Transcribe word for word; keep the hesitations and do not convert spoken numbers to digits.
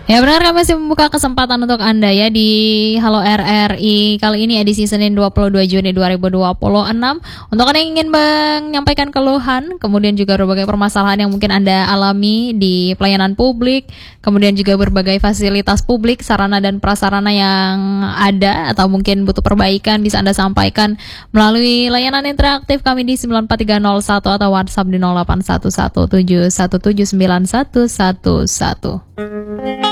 Ya benar, kami masih membuka kesempatan untuk Anda ya di Halo R R I kali ini edisi Senin dua puluh dua Juni dua ribu dua puluh enam. Untuk Anda yang ingin menyampaikan keluhan, kemudian juga berbagai permasalahan yang mungkin Anda alami di pelayanan publik, kemudian juga berbagai fasilitas publik, sarana dan prasarana yang ada atau mungkin butuh perbaikan, bisa Anda sampaikan melalui layanan interaktif kami di sembilan empat tiga nol satu atau WhatsApp di nol delapan satu satu tujuh satu tujuh sembilan satu satu satu.